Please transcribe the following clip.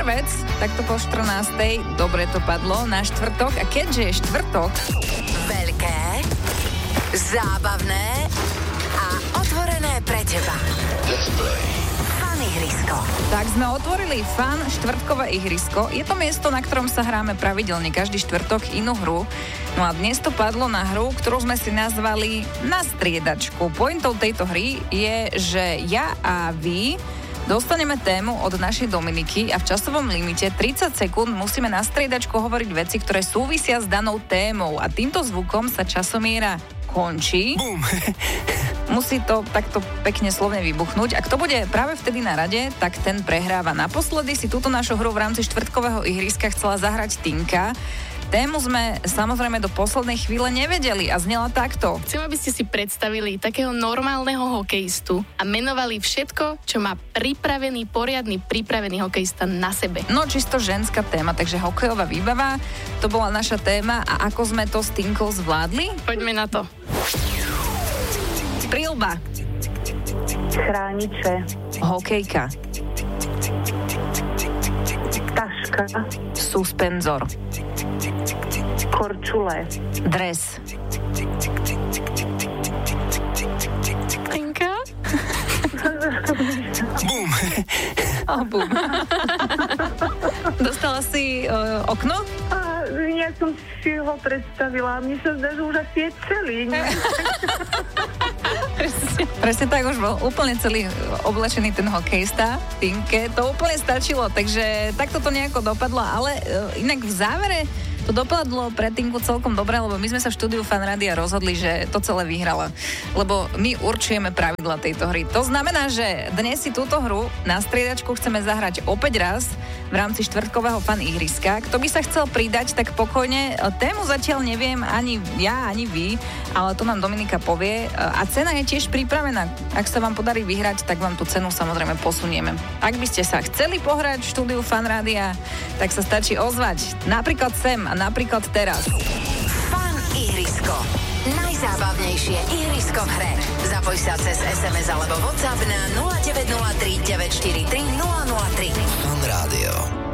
vec, takto po 14. dobre to padlo na štvrtok a keďže je štvrtok... Veľké, zábavné a otvorené pre teba. Fan ihrisko. Tak sme otvorili fan štvrtkové ihrisko. Je to miesto, na ktorom sa hráme pravidelne každý štvrtok inú hru. No a dnes to padlo na hru, ktorú sme si nazvali Na striedačku. Pointou tejto hry je, že ja a vy dostaneme tému od našej Dominiky a v časovom limite 30 sekúnd musíme na striedačku hovoriť veci, ktoré súvisia s danou témou. A týmto zvukom sa časomiera končí. Bum. Musí to takto pekne slovne vybuchnúť. A kto bude práve vtedy na rade, tak ten prehráva. Naposledy si túto našu hru v rámci štvrtkového ihriska chcela zahrať Tinka. Tému sme samozrejme do poslednej chvíle nevedeli a znela takto. Chcem, aby ste si predstavili takého normálneho hokejistu a menovali všetko, čo má pripravený hokejista na sebe. No, čisto ženská téma, takže hokejová výbava, to bola naša téma a ako sme to s Tinkou zvládli? Poďme na to. Prilba. Chrániče. Hokejka. Taška. Suspenzor. Korčule. Dres. Tinka? Bum. Bum. Dostala si okno? Ja som si ho predstavila. Mne sa zdá, že už asi je celý. Presne tak, už bol úplne celý oblečený ten hokejista Tinke. To úplne stačilo, takže takto to nejako dopadlo, ale inak v závere to dopadlo pre Tinku celkom dobre, lebo my sme sa v štúdiu Fan Rádia rozhodli, že to celé vyhrala. Lebo my určujeme pravidla tejto hry. To znamená, že dnes si túto hru na striedačku chceme zahrať opäť raz v rámci štvrtkového fan ihriska. Kto by sa chcel pridať, tak pokojne. Tému zatiaľ neviem ani ja, ani vy, ale to nám Dominika povie. A cena je tiež pripravená. Ak sa vám podarí vyhrať, tak vám tú cenu samozrejme posunieme. Ak by ste sa chceli pohrať v štúdiu Fan Rádia, tak sa stačí ozvať. Napríklad sem a napríklad teraz. Fan ihrisko. Najzábavnejšie ihrisko v hre. Zapoj sa cez SMS alebo WhatsApp na 0903 943 003. Fan Rádio.